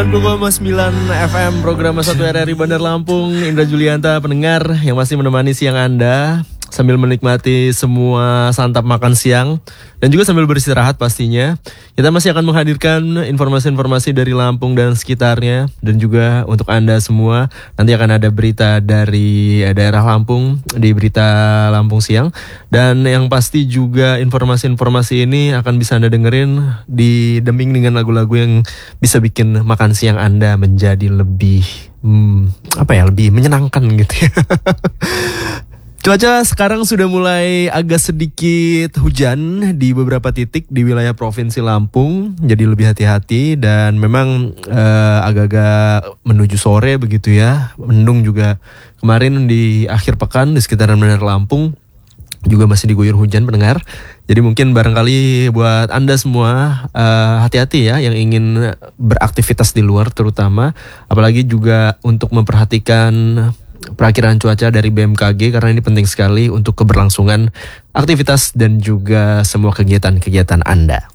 90,9 FM program 1 RRI Bandar Lampung. Indra Julianta pendengar yang masih menemani siang Anda sambil menikmati semua santap makan siang dan juga sambil beristirahat pastinya. Kita masih akan menghadirkan informasi-informasi dari Lampung dan sekitarnya, dan juga untuk Anda semua nanti akan ada berita dari daerah Lampung di Berita Lampung Siang, dan yang pasti juga informasi-informasi ini akan bisa Anda dengerin didamping dengan lagu-lagu yang bisa bikin makan siang Anda menjadi lebih lebih menyenangkan gitu ya. Cuaca sekarang sudah mulai agak sedikit hujan di beberapa titik di wilayah Provinsi Lampung, jadi lebih hati-hati, dan memang agak-agak menuju sore begitu ya. Mendung juga kemarin di akhir pekan di sekitaran Bandar Lampung juga masih diguyur hujan pendengar. Jadi mungkin barangkali buat Anda semua hati-hati ya yang ingin beraktivitas di luar terutama, apalagi juga untuk memperhatikan perakiraan cuaca dari BMKG karena ini penting sekali untuk keberlangsungan aktivitas dan juga semua kegiatan-kegiatan Anda.